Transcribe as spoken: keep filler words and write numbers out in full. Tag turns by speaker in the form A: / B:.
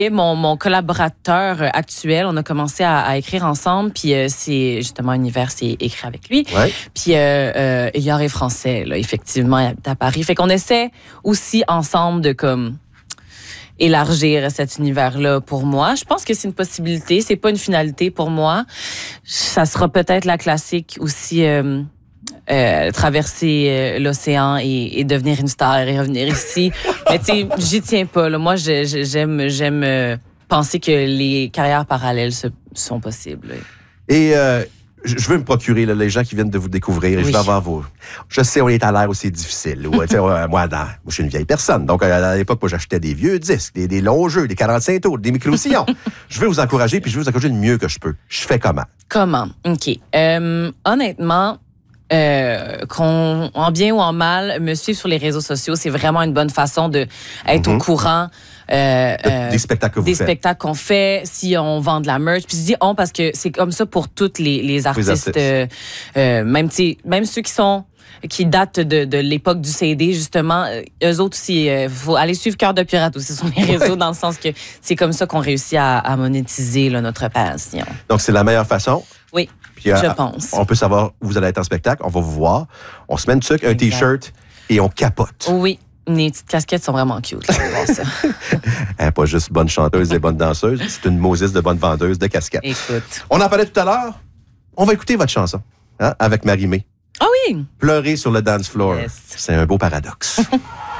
A: Mon, mon collaborateur actuel, on a commencé à, à écrire ensemble, puis euh, c'est justement Univers, c'est écrit avec lui.
B: Ouais.
A: Puis euh, euh, Yard est français, là, effectivement, il habite à Paris. Fait qu'on essaie aussi ensemble de comme élargir cet univers-là pour moi. Je pense que c'est une possibilité, c'est pas une finalité pour moi. Ça sera peut-être la classique aussi. Euh, Euh, traverser euh, l'océan et, et devenir une star et revenir ici. Mais tu sais, j'y tiens pas. Là. Moi, je, je, j'aime, j'aime euh, penser que les carrières parallèles se, sont possibles.
B: Et euh, je veux me procurer là, les gens qui viennent de vous découvrir. Et oui. Je vais avoir vos... Je sais, on est à l'ère où c'est difficile. Où, moi, moi, dans... moi, je suis une vieille personne. Donc, à l'époque, moi, j'achetais des vieux disques, des, des longs jeux, des quarante-cinq tours, des micro-sillons. Je veux vous encourager, puis je veux vous encourager le mieux que je peux. Je fais comment?
A: Comment? OK. Euh, honnêtement, Euh, qu'on, en bien ou en mal, me suivre sur les réseaux sociaux, c'est vraiment une bonne façon de être mm-hmm. au courant euh,
B: de, euh, des spectacles que vous
A: des
B: faites.
A: spectacles qu'on fait, si on vend de la merch. Puis je dis on parce que c'est comme ça pour tous les, les artistes, les artistes. Euh, euh, même même ceux qui sont qui datent de, de l'époque du C D, justement, euh, eux autres aussi, il euh, faut aller suivre Cœur de Pirate aussi sur les réseaux, ouais. dans le sens que c'est comme ça qu'on réussit à, à monétiser là, notre passion.
B: Donc, c'est la meilleure façon?
A: Oui. Puis,
B: euh,
A: je pense.
B: On peut savoir où vous allez être en spectacle, on va vous voir, on se met une tuque, un T-shirt et on capote.
A: Oui, les petites casquettes sont vraiment cute. Là, voir ça.
B: hein, pas juste bonne chanteuse et bonne danseuse, c'est une Moses de bonne vendeuse de casquettes.
A: Écoute.
B: On en parlait tout à l'heure, on va écouter votre chanson hein, avec Marie-Mé.
A: Ah oui!
B: Pleurer sur le dance floor,
A: yes.
B: c'est un beau paradoxe.